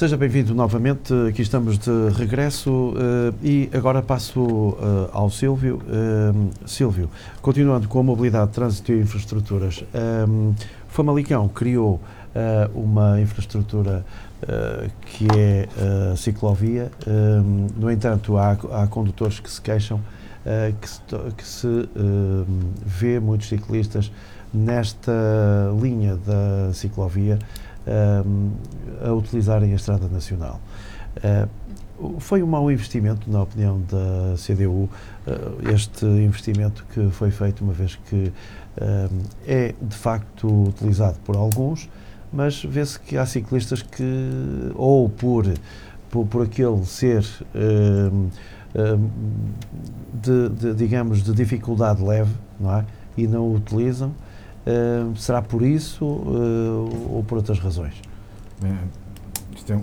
Seja bem-vindo novamente, aqui estamos de regresso e agora passo ao Sílvio. Sílvio, continuando com a mobilidade, trânsito e infraestruturas, Famalicão criou uma infraestrutura que é a ciclovia, no entanto há condutores que se queixam que se vê muitos ciclistas nesta linha da ciclovia a utilizarem a Estrada Nacional. Foi um mau investimento, na opinião da CDU, este investimento que foi feito, uma vez que é de facto utilizado por alguns, mas vê-se que há ciclistas que, ou por aquele ser digamos, de dificuldade leve, não é? E não o utilizam. Será por isso ou por outras razões? Isto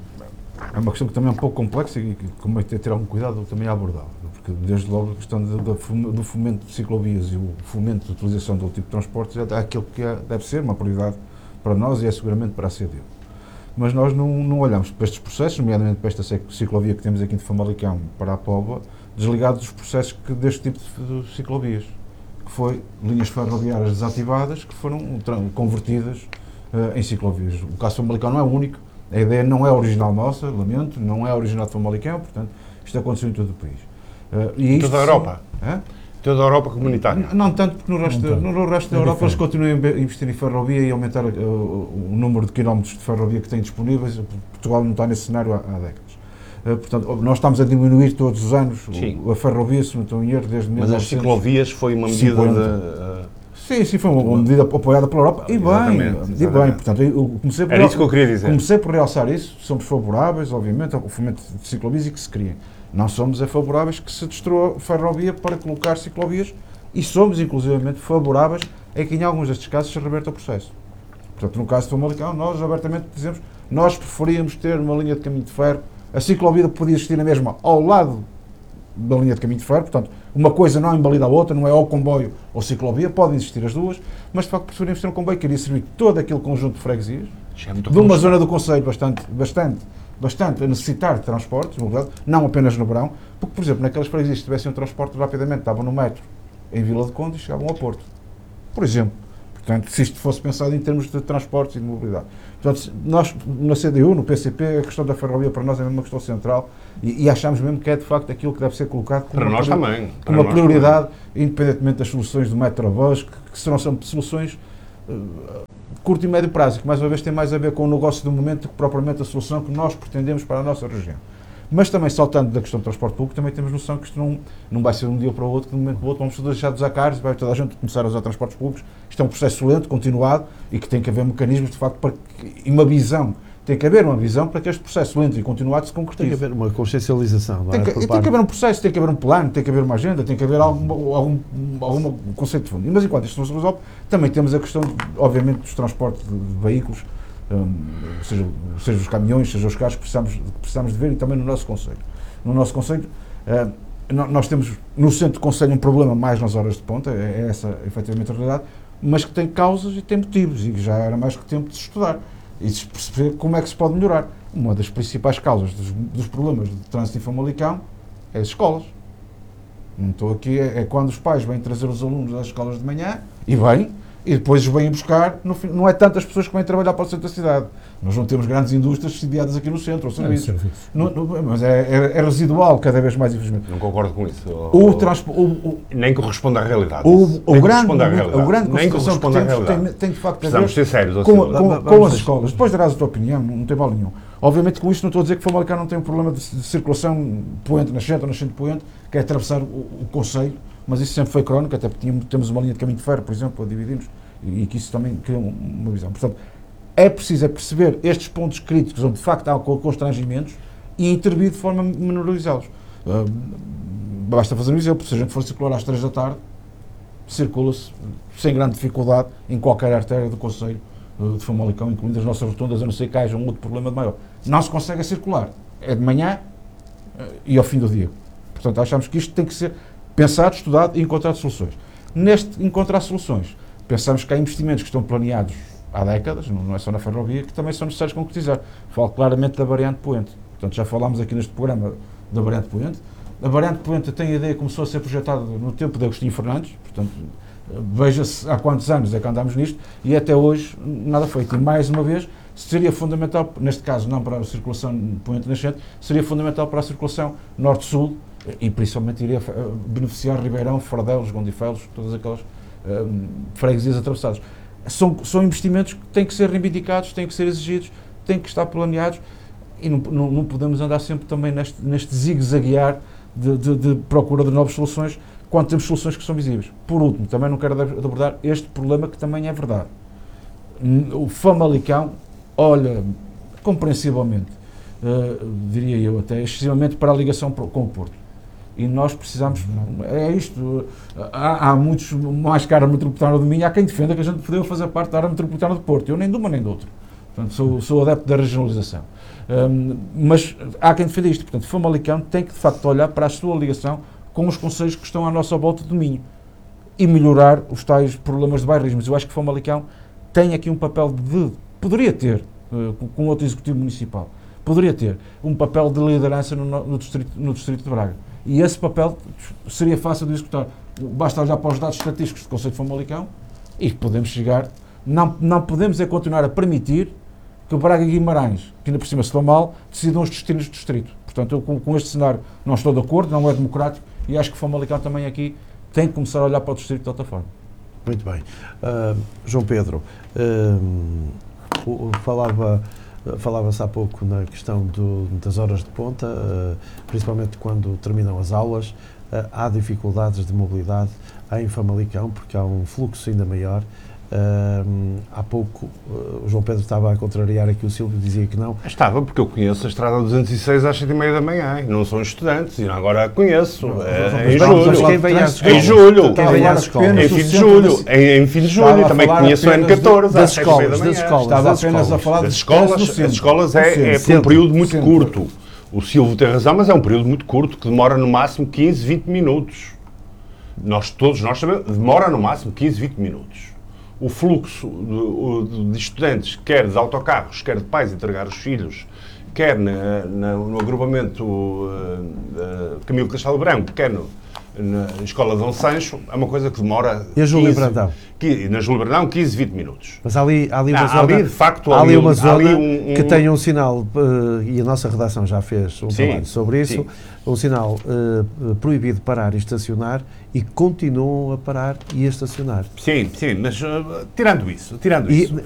é uma questão que também é um pouco complexa e que convém ter algum cuidado também a abordá-la, porque desde logo a questão do fomento de ciclovias e o fomento de utilização do tipo de transportes é aquilo que deve ser uma prioridade para nós e é seguramente para a CDU. Mas nós não olhamos para estes processos, nomeadamente para esta ciclovia que temos aqui de Famalicão para a Póvoa, desligados dos processos deste tipo de ciclovias, que foi linhas ferroviárias desativadas que foram convertidas em ciclovias. O caso de Famalicão não é único, a ideia não é original nossa, lamento, não é original de Famalicão, portanto, isto aconteceu em todo o país. E toda a Europa? Toda a Europa comunitária? Não tanto, porque no resto da Europa eles continuam a investir em ferrovia e aumentar o número de quilómetros de ferrovia que têm disponíveis. Portugal não está nesse cenário há décadas. Portanto, nós estamos a diminuir todos os anos a ferrovia, se não estou em erro, desde 1950. Mas as ciclovias foi uma medida Sim, foi uma medida apoiada pela Europa. Exatamente. Portanto, era isso que eu queria dizer. Comecei por realçar isso. Somos favoráveis, obviamente, ao fomento de ciclovias e que se criem. Não somos favoráveis que se destrua a ferrovia para colocar ciclovias e somos, inclusivamente, favoráveis a que, em alguns destes casos, se reverta o processo. Portanto, no caso de Famalicão, nós abertamente dizemos nós preferíamos ter uma linha de caminho de ferro. A ciclovia podia existir na mesma ao lado da linha de caminho de ferro, portanto, uma coisa não invalida a outra, não é ou comboio ou ciclovia, podem existir as duas, mas de facto preferimos ter um comboio que iria servir todo aquele conjunto de freguesias, de uma zona do concelho bastante a necessitar de transportes, não apenas no verão, porque, por exemplo, naquelas freguesias que tivessem um transporte rapidamente, estavam no metro em Vila de Conde e chegavam ao Porto, por exemplo. Portanto, se isto fosse pensado em termos de transportes e de mobilidade. Portanto, nós, na CDU, no PCP, a questão da ferrovia para nós é mesmo uma questão central e achamos mesmo que é, de facto, aquilo que deve ser colocado como uma prioridade, independentemente das soluções do Metrobus, que serão sempre soluções curto e médio prazo, que mais uma vez tem mais a ver com o negócio do momento do que propriamente a solução que nós pretendemos para a nossa região. Mas também, saltando da questão do transporte público, também temos noção que isto não vai ser um dia para o outro, que de um momento para o outro vamos deixar de usar carros, vai toda a gente começar a usar transportes públicos. Isto é um processo lento, continuado, e que tem que haver mecanismos, de facto, e uma visão. Tem que haver uma visão para que este processo lento e continuado se concretize. Tem que haver uma consciencialização, não é? Tem que haver um processo, tem que haver um plano, tem que haver uma agenda, tem que haver algum conceito de fundo. Mas enquanto isto não se resolve, também temos a questão, obviamente, dos transportes de veículos, seja os caminhões, seja os carros, que precisamos de ver, e também no nosso concelho. No nosso concelho, nós temos no centro do concelho um problema mais nas horas de ponta, é essa efetivamente a realidade, mas que tem causas e tem motivos, e já era mais que tempo de se estudar e de se perceber como é que se pode melhorar. Uma das principais causas dos problemas de trânsito em Famalicão é as escolas. Não estou aqui, é quando os pais vêm trazer os alunos às escolas de manhã, e depois os vêm buscar, não é tantas pessoas que vêm trabalhar para o centro da cidade. Nós não temos grandes indústrias sediadas aqui no centro, ou serviços. Mas é residual, cada vez mais, infelizmente. Não concordo com isso. Nem corresponde à realidade. O grande consideração que temos tem de facto a ver ser sérios, com as escolas. Depois darás a tua opinião, não tem mal nenhum. Obviamente com isto não estou a dizer que Famalicão não tem um problema de circulação poente-nascente ou nascente-poente, que é atravessar o concelho, mas isso sempre foi crónico, até porque temos uma linha de caminho de ferro, por exemplo, a dividir-nos, e que isso também cria uma visão. Portanto, é preciso perceber estes pontos críticos onde de facto há constrangimentos e intervir de forma a menorizá-los. Basta fazer um exemplo, se a gente for circular às 3 da tarde, circula-se sem grande dificuldade em qualquer artéria do concelho de Famalicão, incluindo as nossas rotundas, a não ser que haja um outro problema de maior. Não se consegue circular, é de manhã e ao fim do dia. Portanto, achamos que isto tem que ser pensado, estudado e encontrar soluções. Neste encontrar soluções, pensamos que há investimentos que estão planeados há décadas, não é só na ferrovia, que também são necessários concretizar. Falo claramente da variante Poente. Portanto, já falámos aqui neste programa da variante Poente. A variante Poente tem a ideia que começou a ser projetada no tempo de Agostinho Fernandes, portanto, veja-se há quantos anos é que andamos nisto, e até hoje nada feito. E mais uma vez, seria fundamental, neste caso não para a circulação Poente Nascente, seria fundamental para a circulação Norte-Sul, e principalmente iria beneficiar Ribeirão, Fardelos, Gondifelos, todas aquelas freguesias atravessadas. São investimentos que têm que ser reivindicados, têm que ser exigidos, têm que estar planeados, e não podemos andar sempre também neste zigue-zaguear de procura de novas soluções, quando temos soluções que são visíveis. Por último, também não quero abordar este problema que também é verdade. O Famalicão olha compreensivelmente, diria eu até, excessivamente para a ligação com o Porto. E nós precisamos, é isto, há muitos mais que a área metropolitana do Minho, há quem defenda que a gente poderia fazer parte da área metropolitana do Porto. Eu nem de uma nem de outra. Portanto, sou adepto da regionalização. Mas há quem defenda isto. Portanto, Famalicão tem que, de facto, olhar para a sua ligação com os concelhos que estão à nossa volta do Minho e melhorar os tais problemas de bairrismo. Mas eu acho que Famalicão tem aqui um papel poderia ter, com outro executivo municipal, poderia ter um papel de liderança no distrito de Braga. E esse papel seria fácil de executar. Basta olhar para os dados estatísticos do Concelho de Famalicão e podemos chegar. Não podemos é continuar a permitir que Braga e Guimarães, que ainda por cima se dão mal, decidam os destinos do distrito. Portanto, eu com este cenário não estou de acordo, não é democrático, e acho que Famalicão também aqui tem que começar a olhar para o distrito de outra forma. Muito bem. João Pedro, falava-se há pouco na questão das horas de ponta, principalmente quando terminam as aulas. Há dificuldades de mobilidade em Famalicão, porque há um fluxo ainda maior. Há pouco o João Pedro estava a contrariar aqui, o Silvio dizia que não. Estava, porque eu conheço a Estrada 206 às 7h30 da manhã, e não são estudantes, e agora a conheço. Em julho. Quem vem às Em julho. Quem vem às escolas? Em fim de julho. Em fim de julho. Também conheço o N14 às 7h30 da manhã. Estava apenas a falar das escolas é por um período muito curto. O Silvio tem razão, mas é um período muito curto, que demora no máximo 15, 20 minutos. Todos nós sabemos, demora no máximo 15, 20 minutos. O fluxo de estudantes, quer de autocarros, quer de pais entregar os filhos, quer no agrupamento Camilo Castelo Branco, quer na Escola Dom Sancho, é uma coisa que demora... E a Júlia Brandão? Na Júlia Brandão, 15, 20 minutos. Mas há ali uma zona, ali, de facto, há ali uma zona que tem um sinal, e a nossa redação já fez um trabalho sobre isso, sim. Um sinal proibido de parar e estacionar, e continuam a parar e a estacionar. Sim, mas tirando isso...